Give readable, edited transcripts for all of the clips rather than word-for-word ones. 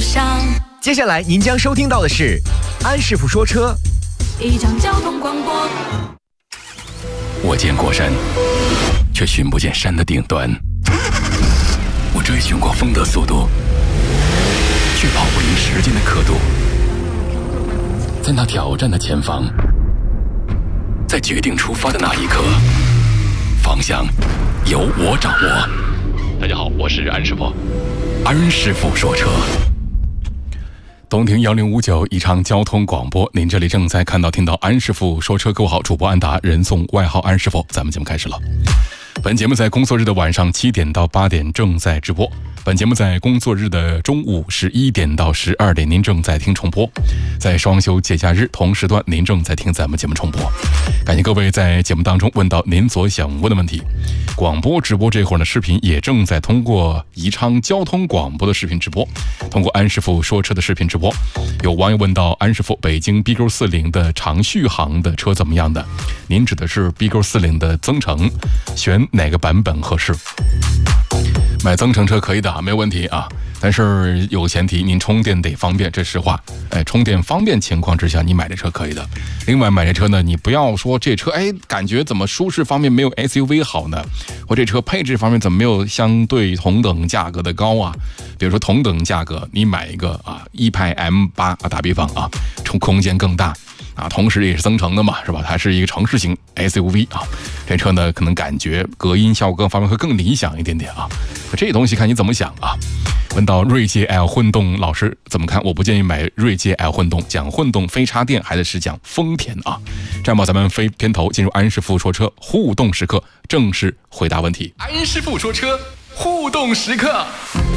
上。 接下来您将收听到的是安师傅说车， 一场交通广播。 我见过山，却寻不见山的顶端。我追寻过风的速度，却跑不赢时间的刻度。在那挑战的前方，在决定出发的那一刻，方向由我掌握。大家好，我是安师傅，安师傅说车。东亭1059宜昌交通广播，您这里正在看到听到安师傅说车，各位好，主播安达，人送外号安师傅。咱们节目开始了。本节目在工作日的晚上7点到8点正在直播，本节目在工作日的中午11点到12点您正在听重播，在双休节假日同时段您正在听咱们节目重播。感谢各位在节目当中问到您所想问的问题。广播直播这会儿呢，视频也正在通过宜昌交通广播的视频直播，通过安师傅说车的视频直播。有网友问到安师傅，北京 BQ40 的长续航的车怎么样的？您指的是 BQ40 的增程，选哪个版本合适？买增程车可以的，没有问题啊，但是有前提，您充电得方便，这实话。充电方便情况之下，你买这车可以的。另外，买这车呢，你不要说这车，感觉怎么舒适方面没有 SUV 好呢？或这车配置方面怎么没有相对同等价格的高啊？比如说同等价格，你买一个一派 M8 打比方啊，空间更大。同时也是增程的嘛，是吧？它是一个城市型 SUV 啊，这车呢可能感觉隔音效果各方面会更理想一点点啊。这东西看你怎么想啊。问到锐界 L 混动老师怎么看？我不建议买锐界 L 混动，讲混动非插电还得是讲丰田啊。这样吧，咱们非片头进入安师傅说车互动时刻，正式回答问题。安师傅说车互动时刻。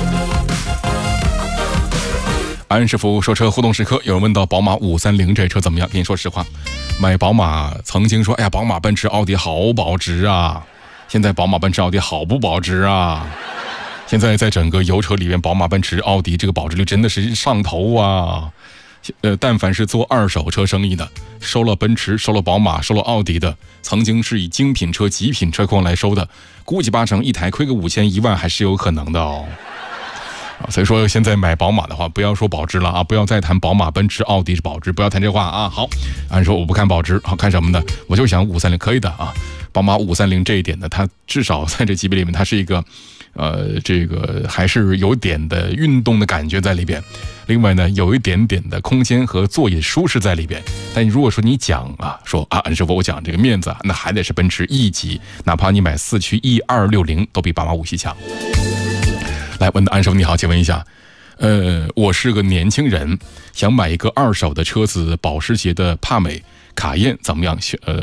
安师傅说车互动时刻，有人问到宝马530这车怎么样？跟你说实话，买宝马曾经说，宝马、奔驰、奥迪好保值啊。现在宝马、奔驰、奥迪好不保值啊。现在在整个油车里面，宝马、奔驰、奥迪这个保值率真的是上头啊。但凡是做二手车生意的，收了奔驰、收了宝马、收了奥迪的，曾经是以精品车、极品车况来收的，估计8成一台亏个5000、1万还是有可能的哦。所以说现在买宝马的话，不要说保值了啊，不要再谈宝马、奔驰、奥迪是保值，不要谈这话啊。好，按说我不看保值，好看什么呢？我就想530可以的啊。宝马530这一点呢，它至少在这级别里面，它是一个这个还是有点的运动的感觉在里边。另外呢，有一点点的空间和座椅舒适在里边。但如果说你讲安师傅，我讲这个面子那还得是奔驰 E 级，哪怕你买4驱 E260 都比宝马5系强。来，问的安师傅你好，请问一下，我是个年轻人，想买一个二手的车子，保时捷的帕美、卡宴怎么样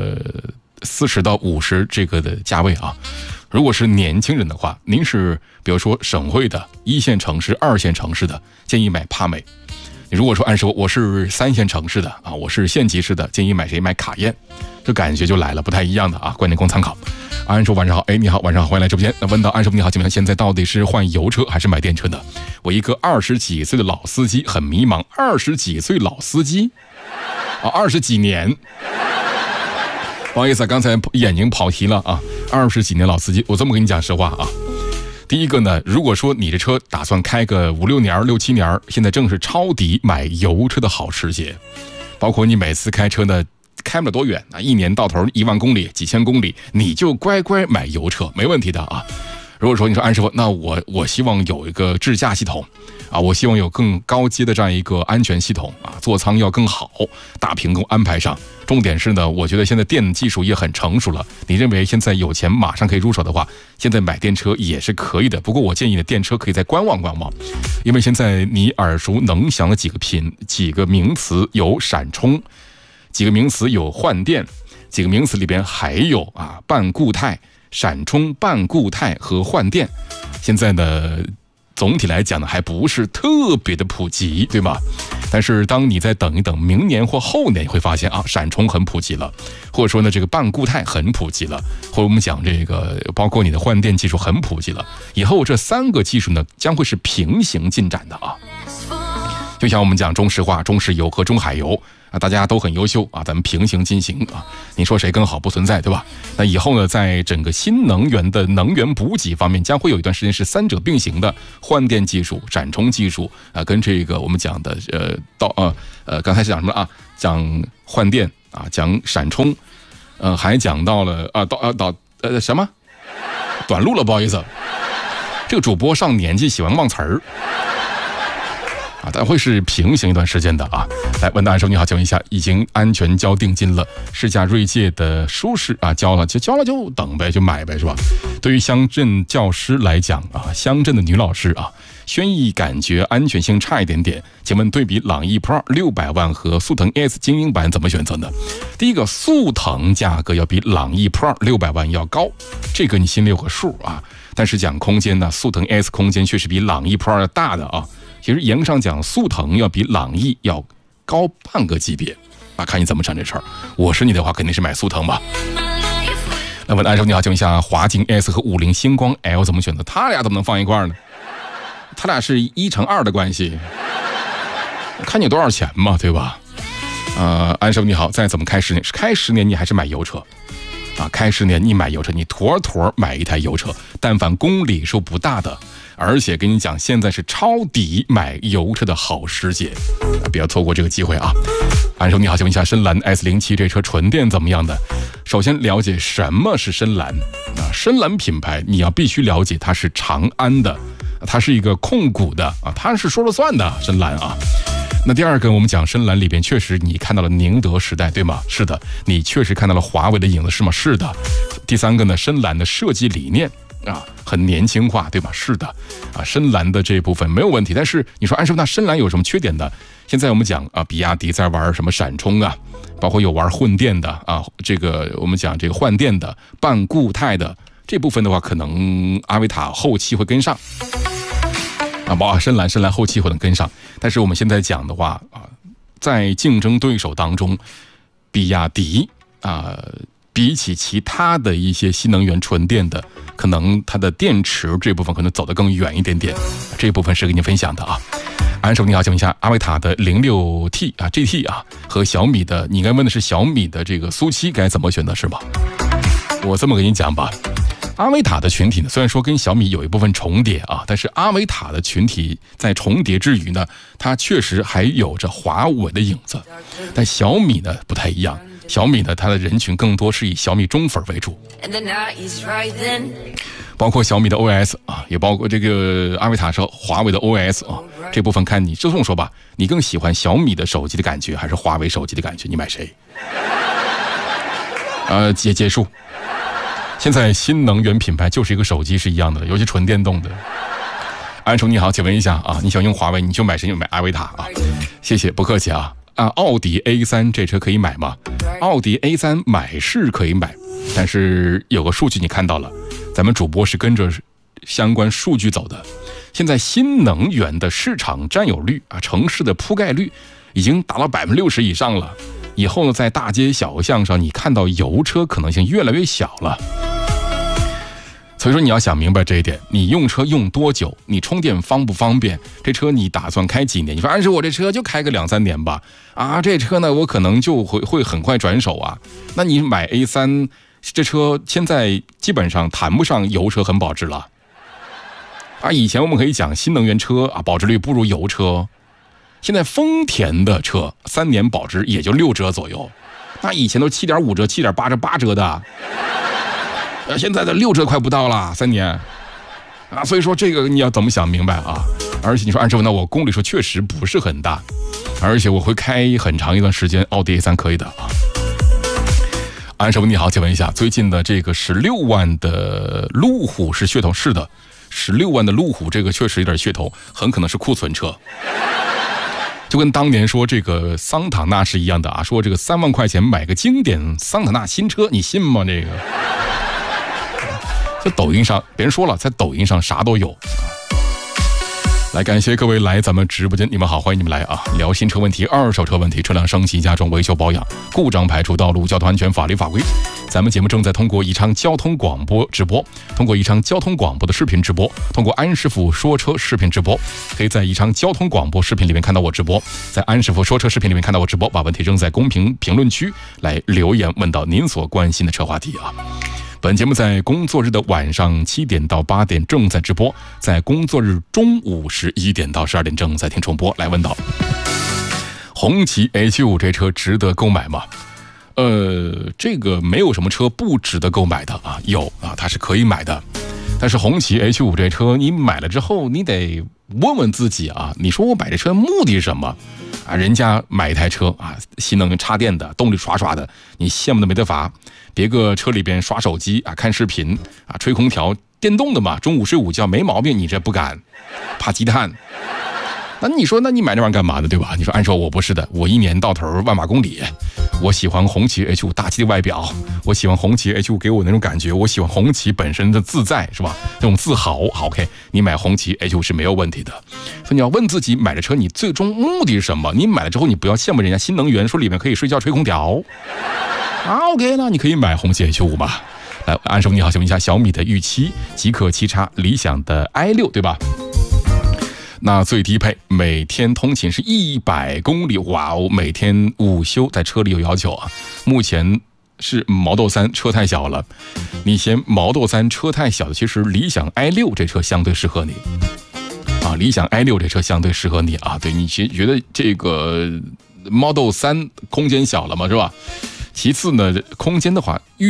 ？40到50这个的价位啊。如果是年轻人的话，您是比如说省会的1线城市、2线城市的，建议买帕美。如果说按说我是3线城市的啊，我是县级市的，建议买谁？买卡宴，这感觉就来了，不太一样的啊，观点供参考。安叔晚上好，你好，晚上好，欢迎来直播间。问到安叔你好，请问现在到底是换油车还是买电车呢？我一个20几岁的老司机很迷茫。20几岁老司机20几年，不好意思刚才眼睛跑题了啊。20几年老司机，我这么跟你讲实话啊。第一个呢，如果说你这车打算开个5、6年、6、7年，现在正是抄底买油车的好时节。包括你每次开车呢，开不了多远啊，1年到头1万公里、几千公里，你就乖乖买油车，没问题的啊。如果说你说安师傅，那我希望有一个智驾系统啊，我希望有更高阶的这样一个安全系统啊，座舱要更好，大屏给我安排上。重点是呢，我觉得现在电技术也很成熟了。你认为现在有钱马上可以入手的话，现在买电车也是可以的。不过我建议呢，电车可以再观望观望，因为现在你耳熟能详的几个名词有闪充，几个名词有换电，几个名词里边还有半固态。闪充、半固态和换电，现在呢，总体来讲呢，还不是特别的普及，对吧？但是当你再等一等，明年或后年会发现闪充很普及了，或者说呢，这个半固态很普及了，或者我们讲这个，包括你的换电技术很普及了。以后这3个技术呢，将会是平行进展的啊。 就像我们讲中石化、中石油和中海油啊，大家都很优秀啊，咱们平行进行啊，你说谁更好不存在，对吧？那以后呢，在整个新能源的能源补给方面，将会有一段时间是三者并行的，换电技术、闪充技术啊，跟这个我们讲的刚才是讲什么啊？讲换电啊，讲闪充，还讲到了什么？短路了，不好意思，这个主播上年纪喜欢忘词儿。但会是平行一段时间的啊。来，问答案时候你好，请问一下，已经安全交定金了，试驾锐界的舒适啊，交了就等呗，就买呗，是吧？对于乡镇教师来讲啊，乡镇的女老师啊，轩逸感觉安全性差一点点，请问对比朗逸 Pro 600万和速腾 S 精英版怎么选择呢？第一个，速腾价格要比朗逸 Pro 600万要高，这个你心里有个数啊。但是讲空间呢，速腾 S 空间确实比朗逸 Pro 要大的啊。其实严格上讲，速腾要比朗逸要高半个级别啊，看你怎么整这事儿。我是你的话，肯定是买速腾吧。那问安生你好，请问一下，华擎 S 和50星光 L 怎么选择？他俩怎么能放一块呢？他俩是1:2的关系，看你有多少钱嘛，对吧？安生你好，再怎么开10年？是开10年你还是买油车？啊，开10年你买油车，你妥买一台油车，但凡公里数不大的。而且跟你讲，现在是抄底买油车的好时节，不要错过这个机会啊！安生你好，请问一下，深蓝 S07这车纯电怎么样的？首先了解什么是深蓝啊？深蓝品牌你要必须了解，它是长安的，它是一个控股的啊，它是说了算的深蓝啊。那第二个，我们讲深蓝里边确实你看到了宁德时代，对吗？是的，你确实看到了华为的影子，是吗？是的。第三个呢，深蓝的设计理念啊，很年轻化，对吧？是的，啊，深蓝的这部分没有问题。但是你说安生，那深蓝有什么缺点的？现在我们讲啊，比亚迪在玩什么闪充啊，包括有玩混电的啊，这个我们讲这个换电的、半固态的这部分的话，可能阿维塔后期会跟上啊，包括深蓝后期会能跟上。但是我们现在讲的话啊，在竞争对手当中，比亚迪啊，比起其他的一些新能源纯电的，可能它的电池这部分可能走得更远一点点，这部分是给您分享的啊。安生你好，请问一下，阿维塔的06T 啊 GT 啊和小米的，你应该问的是小米的这个苏7该怎么选择是吧？我这么跟你讲吧，阿维塔的群体呢，虽然说跟小米有一部分重叠啊，但是阿维塔的群体在重叠之余呢，它确实还有着华为的影子，但小米呢不太一样。小米呢，它的人群更多是以小米忠粉为主，包括小米的 OS 啊，也包括这个阿维塔是华为的 OS 啊，这部分看你就这么说吧，你更喜欢小米的手机的感觉，还是华为手机的感觉？你买谁？结束。现在新能源品牌就是一个手机是一样的，尤其纯电动的。安叔你好，请问一下啊，你想用华为你就买谁？就买阿维塔啊？谢谢，不客气啊。奥迪 A3 这车可以买吗？奥迪 A3 买是可以买，但是有个数据你看到了，咱们主播是跟着相关数据走的。现在新能源的市场占有率啊，城市的铺盖率已经达到60%以上了。以后呢，在大街小巷上，你看到油车可能性越来越小了。所以说你要想明白这一点，你用车用多久，你充电方不方便，这车你打算开几年？你说按说我这车就开个2-3年吧，啊，这车呢我可能就会很快转手啊。那你买 A3 这车现在基本上谈不上油车很保值了啊。以前我们可以讲新能源车啊，保值率不如油车，现在丰田的车3年保值也就6折左右，那以前都7.5折、7.8折、8折的。现在的6折快不到了，3年啊，所以说这个你要怎么想明白啊？而且你说按师傅，那我公里数确实不是很大，而且我会开很长一段时间，奥迪 A3 可以的啊。安师傅你好，请问一下，最近的这个16万的路虎是噱头？是的，16万的路虎这个确实有点噱头，很可能是库存车。就跟当年说这个桑塔纳是一样的啊，说这个3万块钱买个经典桑塔纳新车，你信吗？这个在抖音上别人说了，在抖音上啥都有。 来，感谢各位来咱们直播间，你们好，欢迎你们来啊！聊新车问题、二手车问题、车辆升级、加装、维修保养、故障排除、道路交通安全、法律法规。咱们节目正在通过宜昌交通广播直播，通过宜昌交通广播的视频直播，通过安师傅说车视频直播，可以在宜昌交通广播视频里面看到我直播，在安师傅说车视频里面看到我直播，把问题扔在公屏评论区来留言问到您所关心的车话题啊。本节目在工作日的晚上7点到8点正在直播，在工作日中午11点到12点正在听重播。来问到红旗 H5 这车值得购买吗？这个没有什么车不值得购买的啊，有啊，它是可以买的。但是红旗 H5 这车你买了之后，你得问问自己啊，你说我买这车目的是什么啊？人家买一台车啊，新能源插电的，动力刷刷的，你羡慕的没得法。别个车里边刷手机啊，看视频啊，吹空调，电动的嘛，中午睡午觉没毛病，你这不敢，怕积碳。那你说，那你买这玩意儿干嘛呢？对吧？你说按说我不是的，我一年到头万马公里，我喜欢红旗 H5 大气的外表，我喜欢红旗 H5 给我那种感觉，我喜欢红旗本身的自在，是吧？那种自豪。好 OK， 你买红旗 H5 是没有问题的。所以你要问自己，买了车你最终目的是什么？你买了之后，你不要羡慕人家新能源，说里面可以睡觉吹空调。OK 了，你可以买红旗 H5 嘛。来，安师傅你好，请问一下，小米的御7、极氪7叉、理想的 i6， 对吧？那最低配每天通勤是100公里，哇哦！每天午休在车里有要求啊。目前是毛豆3车太小了，你嫌毛豆3车太小的，其实理想 i6 这车相对适合你啊。理想 i6 这车相对适合你啊。对，你觉得这个 Model 3空间小了嘛，是吧？其次呢，空间的话，御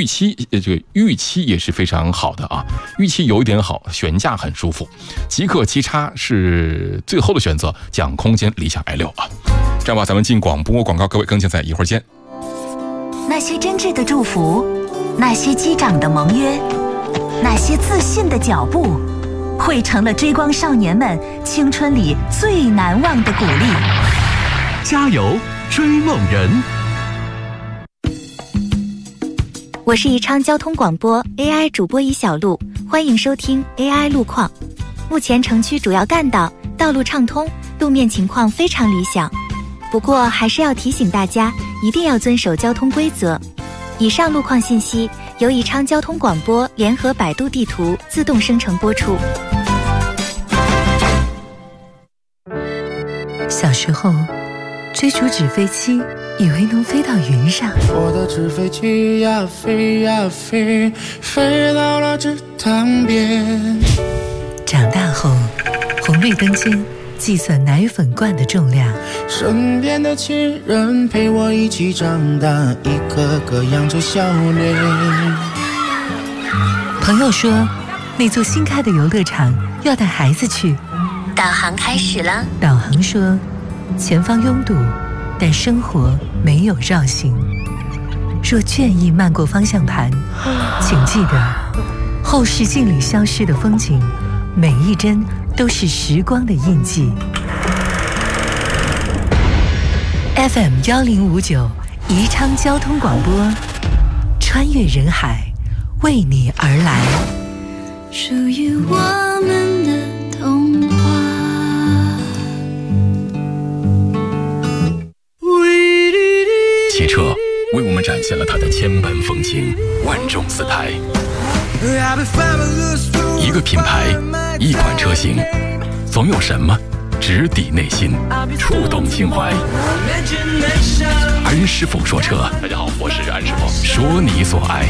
7也是非常好的啊。御7有一点好，悬架很舒服。极氪7叉是最后的选择，讲空间理想 i6 啊。这样吧，咱们进广播广告，各位更新在一会儿见。 那些真挚的祝福，那些击掌的盟约，那些自信的脚步，汇成了追光少年们青春里最难忘的鼓励。 加油，追梦人！ 我是宜昌交通广播 AI 主播尹小璐，欢迎收听 AI 路况。目前城区主要干道道路畅通，路面情况非常理想。不过还是要提醒大家，一定要遵守交通规则。以上路况信息由宜昌交通广播联合百度地图自动生成播出。 小时候追逐纸飞机，以为能飞到云上。 我的纸飞机呀飞呀飞，飞到了池塘边。 长大后，红绿灯间计算奶粉罐的重量。 身边的亲人陪我一起长大，一个个扬着笑脸。 朋友说，那座新开的游乐场要带孩子去。 导航开始了。 导航说，前方拥堵，但生活没有绕行。若倦意漫过方向盘，请记得，后视镜里消失的风景，每一帧都是时光的印记。FM 1059宜昌交通广播，穿越人海，为你而来。 属于我们的童话。 汽车为我们展现了它的千般风情，万众四台。一个品牌，一款车型，总有什么直抵内心，触动情怀。安师傅说车，大家好，我是安师傅，说你所爱。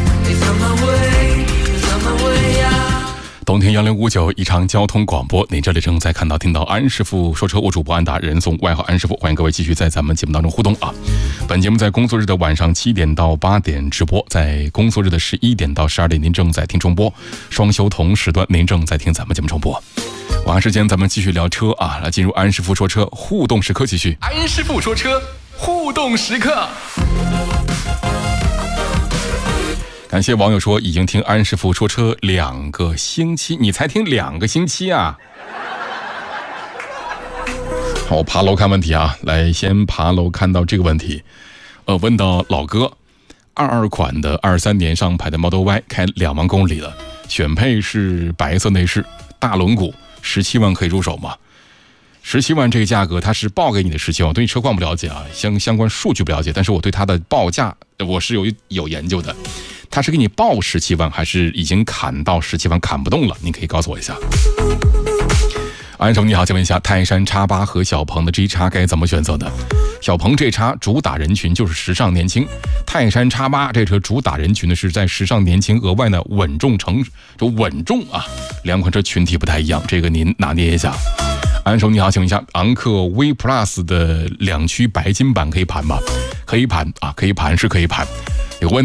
东听1059宜昌交通广播，您这里正在听到安师傅说车，我主播安达，人送外号安师傅，欢迎各位继续在咱们节目当中互动啊。本节目在工作日的晚上7点到8点直播，在工作日的11点到12点您正在听重播，双休同时段您正在听咱们节目重播。晚上时间咱们继续聊车啊，来进入安师傅说车互动时刻，继续安师傅说车互动时刻。感谢网友说已经听安师傅说车2个星期，你才听2个星期啊？好，我爬楼看问题啊，来先爬楼看到这个问题，问到老哥，22款的23年上牌的 Model Y 开2万公里了，选配是白色内饰，大轮毂，17万可以入手吗？ 17万这个价格，它是报给你的17万，我对车况不了解啊，相关数据不了解，但是我对它的报价我是有研究的。它是给你报17万，还是已经砍到17万砍不动了？你可以告诉我一下。安生你好，请问一下，泰山 X8 和小鹏的 G-X 该怎么选择呢？小鹏 G-X 主打人群就是时尚年轻，泰山 X8 这车主打人群呢是在时尚年轻额外呢稳重啊，两款车群体不太一样，这个您拿捏一下。安生你好，请问一下，昂克 V Plus 的2驱白金版可以盘吗？可以盘啊，可以盘是可以盘。